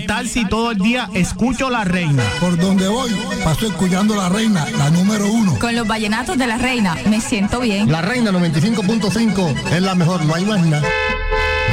tal si todo el día escucho la reina? Por donde voy, paso escuchando la reina, la número uno. Con los vallenatos de la reina, me siento bien. La reina 95.5 es la mejor, no hay más nada.